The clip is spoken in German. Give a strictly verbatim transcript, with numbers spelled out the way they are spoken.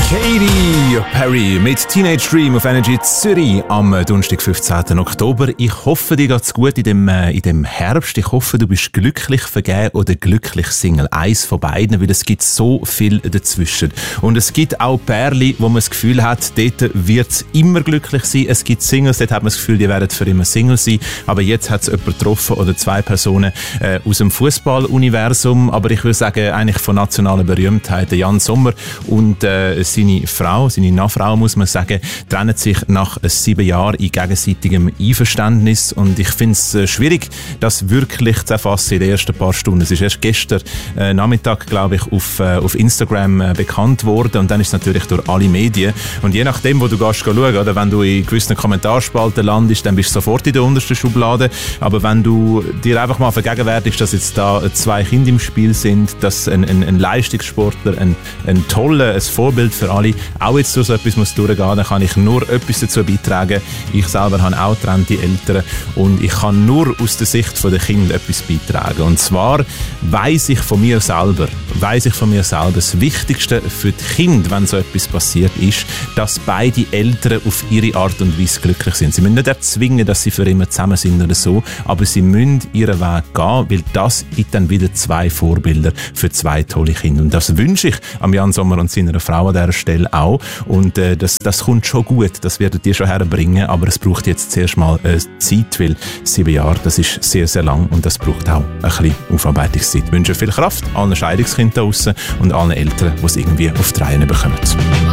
Katy Perry mit Teenage Dream auf Energy Zürich am Donnerstag, fünfzehnten Oktober. Ich hoffe, dir geht's gut in dem, äh, in dem Herbst. Ich hoffe, du bist glücklich vergeben oder glücklich Single. Eins von beiden, weil es gibt so viel dazwischen. Und es gibt auch Pärchen, wo man das Gefühl hat, dort wird's immer glücklich sein. Es gibt Singles, dort hat man das Gefühl, die werden für immer Single sein. Aber jetzt hat es jemand getroffen oder zwei Personen äh, aus dem Fußballuniversum. Aber ich würde sagen, eigentlich von nationaler Berühmtheit. Jan Sommer und äh, seine Frau, seine Nachfrau, muss man sagen, trennen sich nach sieben Jahren in gegenseitigem Einverständnis. Und ich finde es äh, schwierig, das wirklich zu erfassen in den ersten paar Stunden. Es ist erst gestern äh, Nachmittag, glaube ich, auf, äh, auf Instagram äh, bekannt worden. Und dann ist es natürlich durch alle Medien. Und je nachdem, wo du gehst, schauen, oder wenn du in gewissen Kommentarspalten landest, dann bist du sofort in der untersten Schublade. Aber wenn du dir einfach mal vergegenwärtigst, dass jetzt da zwei Kinder im Spiel sind, dass ein, ein, ein Leistungssportler, ein, ein toller, ein Vorbild für alle, auch jetzt durch so etwas muss durchgehen, dann kann ich nur etwas dazu beitragen. Ich selber habe auch getrennte Eltern und ich kann nur aus der Sicht der Kinder etwas beitragen. Und zwar weiss ich von mir selber, weiss ich von mir selber, das Wichtigste für die Kinder, wenn so etwas passiert, ist, dass beide Eltern auf ihre Art und Weise glücklich sind. Sie müssen nicht erzwingen, dass sie für immer zusammen sind oder so, aber sie müssen ihren Weg gehen, weil das gibt dann wieder zwei Vorbilder für zwei tolle Kinder. Und das wünsche ich am Jan Sommer und seiner Frau an dieser Stelle auch. Und äh, das, das kommt schon gut, das werdet ihr schon herbringen, aber es braucht jetzt zuerst mal äh, Zeit, weil sieben Jahre, das ist sehr, sehr lang und das braucht auch ein bisschen Aufarbeitungszeit. Ich wünsche viel Kraft allen Scheidungskindern da draussen und allen Eltern, die es irgendwie auf die Reihe bekommen.